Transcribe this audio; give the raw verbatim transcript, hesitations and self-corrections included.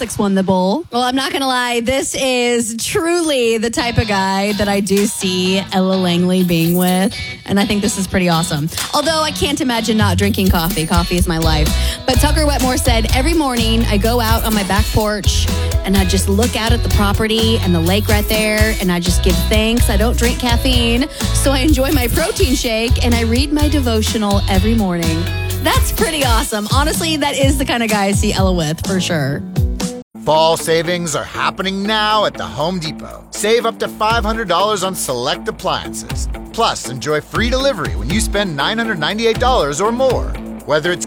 Celtics won the bowl. Well, I'm not going to lie. This is truly the type of guy that I do see Ella Langley being with. And I think this is pretty awesome. Although I can't imagine not drinking coffee. Coffee is my life. But Tucker Wetmore said, every morning I go out on my back porch and I just look out at the property and the lake right there. And I just give thanks. I don't drink caffeine. So I enjoy my protein shake and I read my devotional every morning. That's pretty awesome. Honestly, that is the kind of guy I see Ella with, for sure. Fall savings are happening now at the Home Depot. Save up to five hundred dollars on select appliances. Plus, enjoy free delivery when you spend nine hundred ninety-eight dollars or more. Whether it's